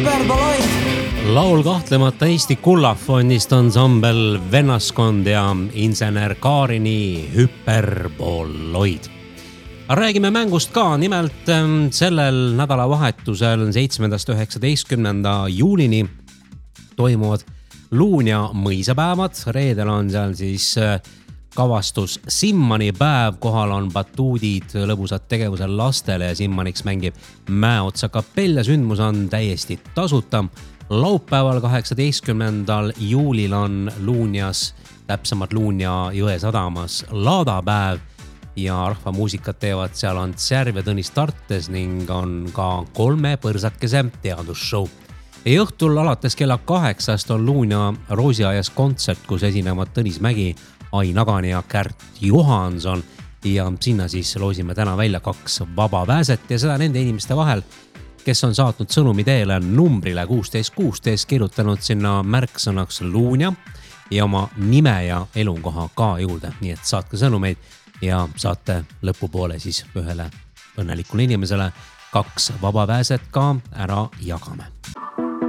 Laul kahtlemata Eesti Kullafondist ansambel Vennaskond ja insener Kaarini Hüperbooloid. Räägime mängust ka, nimelt sellel nädalavahetusel 7.–19. juulini toimuvad Luunja mõisapäevad. Reedel on seal siis kavastus Simmani päev, kohal on batuudid, lõbusad tegevusel lastele ja Simmaniks mängib Mäeotsa kapell ja sündmus on täiesti tasuta. Laupäeval 18. juulil on Luunjas, täpsemalt Luunja jõe sadamas laadapäev ja rahvamuusikat teevad seal Ants Järv ja Tõnis Tartes ning on ka 3 põrsakese teadusshow. Ja õhtul alates kella 8 on Luunja Roosiaias kontsert, kus esinevad Tõnis Mägi, Ai Nagani ja Kärt Johanson ja sinna siis loosime täna välja 2 vaba pääset ja seda nende inimeste vahel, kes on saatnud sõnumi teele numbrile 1616, kirjutanud sinna märksõnaks Luunja ja oma nime ja elukoha ka juurde. Nii et saatke sõnumeid ja saate lõpupoole siis ühele õnnelikule inimesele 2 vaba pääset ka ära jagame.